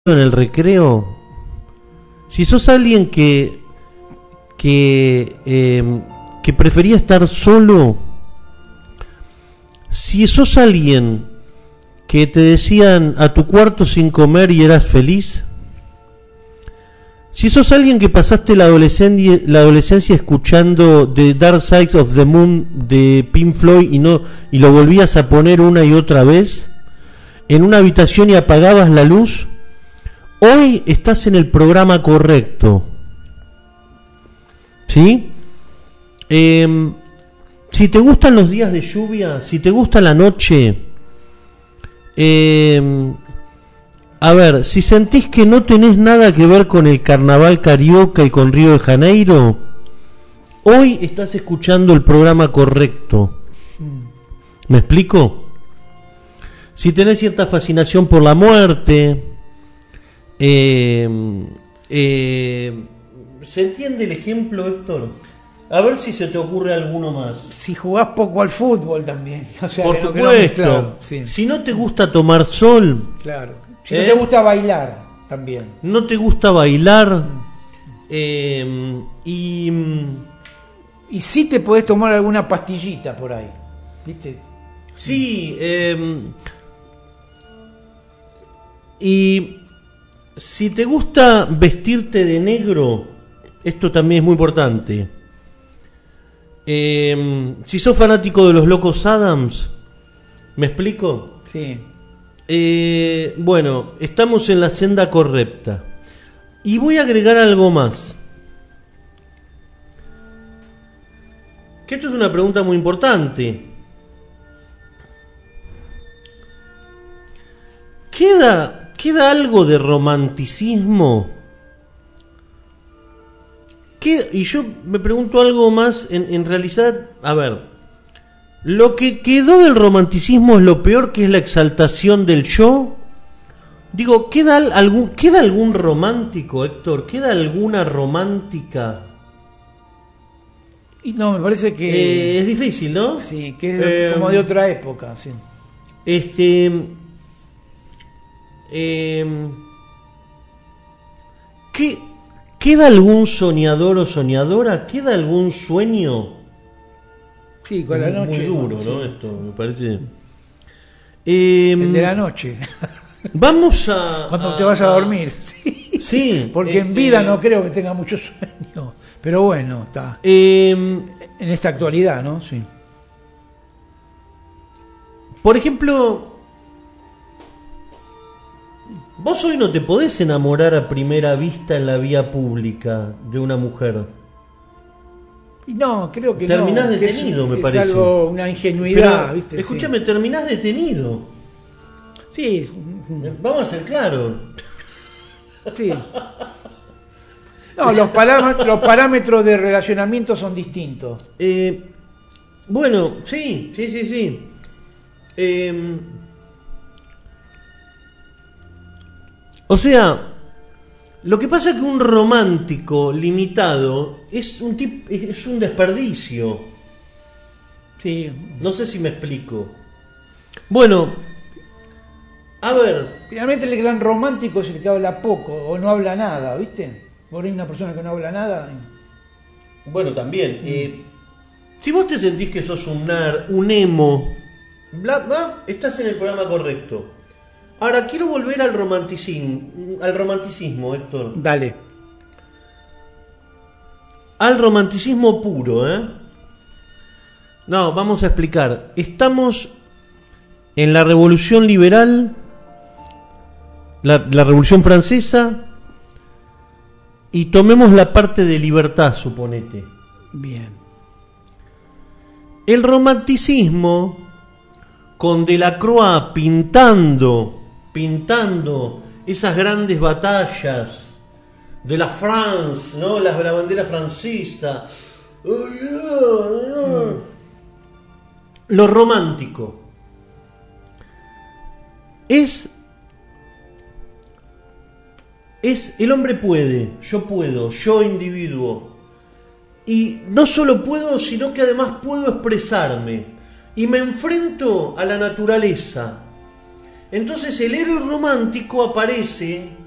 en el recreo, si sos alguien que prefería estar solo, si sos alguien que te decían a tu cuarto sin comer y eras feliz, si sos alguien que pasaste la adolescencia escuchando The Dark Side of the Moon de Pink Floyd y lo volvías a poner una y otra vez en una habitación y apagabas la luz, hoy estás en el programa correcto. ¿Sí? Si te gustan los días de lluvia, si te gusta la noche, a ver, si sentís que no tenés nada que ver con el carnaval carioca y con Río de Janeiro, hoy estás escuchando el programa correcto. ¿Me explico? Si tenés cierta fascinación por la muerte, ¿se entiende el ejemplo, Héctor? A ver si se te ocurre alguno más. Si jugás poco al fútbol también. O sea, por supuesto. Claro, sí. Si no te gusta tomar sol. Claro. Si no te gusta bailar también. No te gusta bailar. Y sí te podés tomar alguna pastillita por ahí. ¿Viste? Sí. Y si te gusta vestirte de negro, esto también es muy importante. Si sos fanático de los Locos Adams, ¿me explico? Sí. Bueno, estamos en la senda correcta. Y voy a agregar algo más. Que esto es una pregunta muy importante. ¿Queda algo de romanticismo? Y yo me pregunto algo más, en realidad, a ver, lo que quedó del romanticismo es lo peor, que es la exaltación del yo. Digo, ¿queda algún romántico, Héctor? ¿Queda alguna romántica? Y no, me parece que es difícil, ¿no? Sí, que es como de otra época, sí. ¿Queda algún soñador o soñadora? ¿Queda algún sueño? Sí, con la noche. Muy duro, ¿no? Sí, esto sí. Me parece. El de la noche. Vamos a. Cuando te vas a dormir. Sí. Sí. Porque en vida no creo que tenga mucho sueño. Pero bueno, está. En esta actualidad, ¿no? Sí. Por ejemplo, vos hoy no te podés enamorar a primera vista en la vía pública de una mujer. No, creo que terminás no. detenido, me parece. Es algo, una ingenuidad, pero, ¿viste? Escúchame, sí. Terminás detenido. Sí. Vamos a ser claros. Sí. No, los parámetros de relacionamiento son distintos. Bueno, sí. O sea, lo que pasa es que un romántico limitado es un desperdicio. Sí. No sé si me explico. Bueno, a ver. Finalmente el gran romántico es el que habla poco o no habla nada, ¿viste? Vos eres una persona que no habla nada. Bueno, también. Si vos te sentís que sos un nerd, un emo, estás en el programa correcto. Ahora quiero volver al romanticismo, Héctor. Dale. Al romanticismo puro, ¿eh? No, vamos a explicar. Estamos en la Revolución Liberal, la Revolución Francesa, y tomemos la parte de libertad, suponete. Bien. El romanticismo, con Delacroix pintando esas grandes batallas de la France, ¿no? La bandera francesa. Lo romántico es el hombre puede, yo puedo, yo individuo, y no solo puedo, sino que además puedo expresarme y me enfrento a la naturaleza. Entonces el héroe romántico aparece